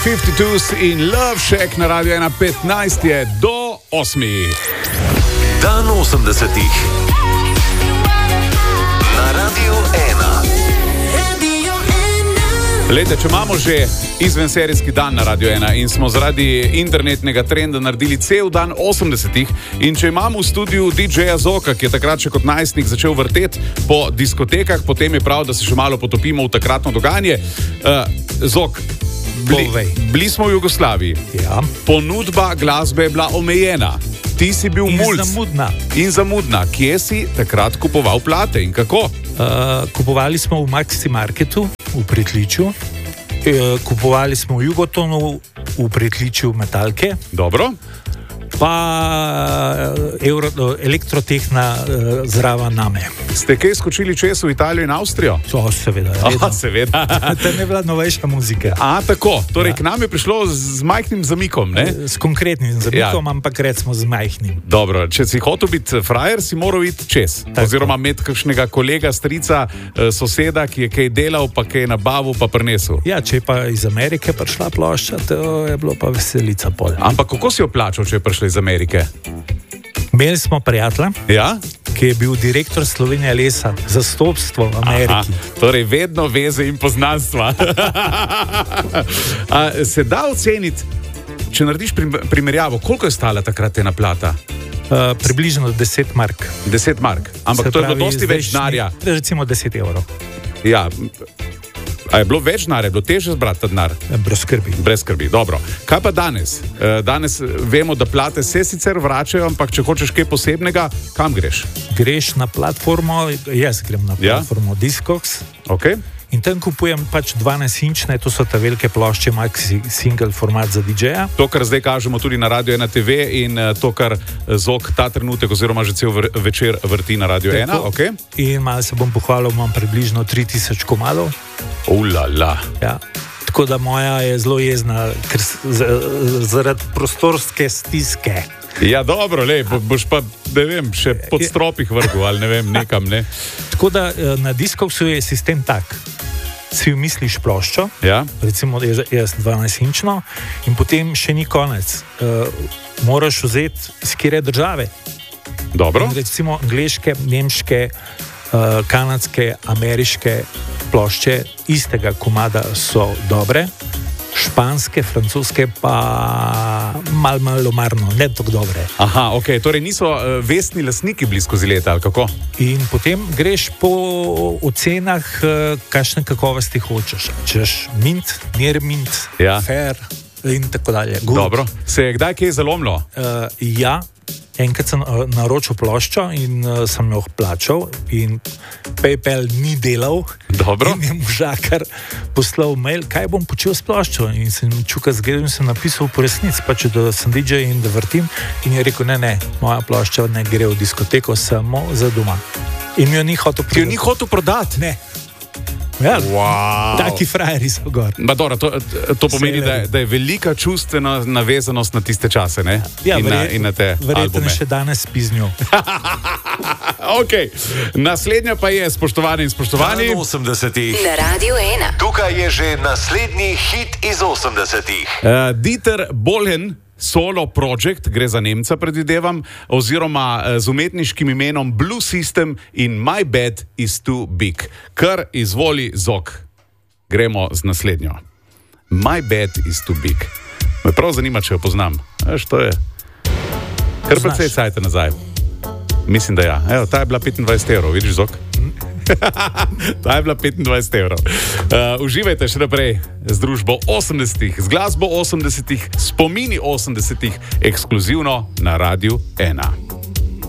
52 in Love Shack na Radio 1, 15 je do 8. Dan 80-ih na Radio 1. Lete, če imamo že izvenserijski dan na Radio 1 in smo zaradi internetnega trenda naredili cel dan 80-ih in če imamo v studiu DJ-ja Zoka, ki je takrat še kot najstnik začel vrteti po diskotekah, potem je prav, da se še malo potopimo v takratno dogajanje. Zok, bili smo v Jugoslaviji. Ja. Ponudba glasbe je bila omejena. Ti si bil mulc. In zamudna. Kje si takrat kupoval plate in kako? Kupovali smo v Maxi Marketu v Pritličju, kupovali smo v Jugotonu v Pritličju Metalke. Dobro. Pa Elektrotehna zraven name. Ste kaj skočili čez v Italijo in Avstrijo? Seveda. Seveda. Tam je bila novejša muzika. Tako. Torej, k nam je prišlo z majhnim zamikom, ne? S konkretnim zamikom, ampak recimo z majhnim. Dobro, če si hotel biti frajer, si moral iti čez. Oziroma imeti kakšnega kolega, strica, soseda, ki je kaj delal, pa kaj nabavil, pa prinesel. Ja, če je pa iz Amerike prišla plošča, to je bilo pa veselica pol. Ampak kako si jo plačal, če je prišla iz Amerike? Imeli smo prijatelja, ja? Ki je bil direktor Slovenije Lesa, zastopstvo v Ameriki. Torej, vedno veze in poznanstva. Se da oceniti, če narediš primerjavo, koliko je stala takrat ena plata? Približno 10 mark. 10 mark, ampak to je bilo dosti več denarja. Recimo 10 evrov. Ja. A je bilo več denarja, je bilo težje zbrati ta denar? Brez skrbi. Brez skrbi, dobro. Kaj pa danes? Danes vemo, da plate se sicer vračajo, ampak če hočeš kaj posebnega, kam greš? Greš na platformo, jaz grem na platformo Discogs. Okay. In tam kupujem pač 12-inčne, to so te velike plošče, maxi single format za DJ-ja. To, kar zdaj kažemo tudi na Radio 1 TV in to, kar Zok ta trenutek oziroma že cel večer vrti na Radio 1. Okay. In malo se bom pohvalil, imam približno 3000 komadov. Ulala. Ja. Tako da moja je zelo jezna, ker zaradi prostorske stiske. Ja, dobro, boš pa, ne vem, še pod stropih vrgel ali ne vem, nekam, ne. Tako da na Discogsu je sistem tak. Si misliš ploščo, ja. Recimo jaz 12-inčno in potem še ni konec. Moraš vzeti iz kire države. Dobro. In recimo angleške, nemške, kanadske, ameriške plošče istega komada so dobre. Španske, francoske pa malo omarno, ne tako dobre. Ok, torej niso vestni lastniki bili skozi leta, ali kako? In potem greš po ocenah, kakšne kakovosti hočeš. Češ mint, near mint, ja. Fair in tako dalje. Good. Dobro, se je kdaj kaj zalomilo? Ja. Enkrat sem naročil ploščo in sem jo plačal in PayPal ni delal. Dobro. In je možakar poslal mail, kaj bom počel s ploščo. In sem čukal zgledal in sem napisal po resnici, pač da sem DJ in da vrtim. In je rekel, ne, moja plošča ne gre v diskoteko, samo za doma. In mi jo ni hotel prodati. Ti jo ni hotel prodati? Ne. Ja, wow. Taki frajeri so gor. Dobro, to pomeni, da je velika čustvena navezanost na tiste čase, ne? Ja, in na te albume. Verjetno še danes spi z njo. Ok, naslednja pa je, spoštovani in spoštovani. 80-ih. Na Radio 1. Tukaj je že naslednji hit iz 80-ih. Dieter Bohlen, solo project, gre za Nemca, predvidevam, oziroma z umetniškim imenom Blue System in My Bed is Too Big. Kar izvoli Zok. Gremo z naslednjo. My Bed is Too Big. Me prav zanima, če jo poznam. Veš, to je kar precej cajta nazaj. Mislim, da ja. Evo, ta je bila 25 evrov, vidiš, Zok? Ta je bila 25 evrov. Uživajte še naprej z družbo 80-ih, z glasbo 80-ih, spomini 80-ih, ekskluzivno na Radio 1.